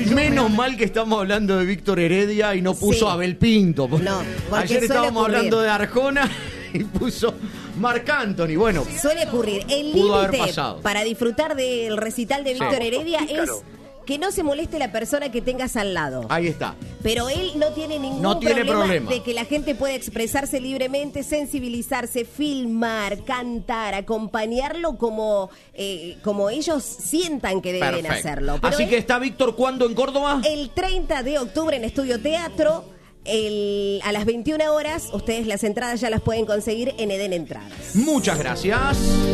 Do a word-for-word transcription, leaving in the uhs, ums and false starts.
Menos mal que estamos hablando de Víctor Heredia y no puso Sí. a Abel Pinto. No, porque ayer suele estábamos ocurrir. hablando de Arjona y puso Marc Anthony. Bueno, Suele ocurrir. El Pudo haber límite pasado. para disfrutar del recital de Víctor Heredia es que no se moleste la persona que tengas al lado. ahí está. Pero él no tiene ningún No tiene problema, problema. de que la gente pueda expresarse libremente, sensibilizarse, filmar, cantar, acompañarlo como, eh, como ellos sientan que deben Perfecto. hacerlo. Pero Así él, que está Víctor, ¿cuándo en Córdoba? el treinta de octubre en Estudio Teatro, el, a las veintiuna horas, ustedes las entradas ya las pueden conseguir en Eden Entradas. Muchas gracias.